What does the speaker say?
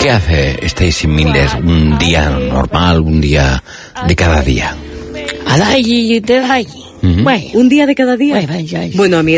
¿Qué hace Stacy Miller un día normal, un día de cada día? A dai, te dai. Un día de cada día. Bueno, Bueno, a mí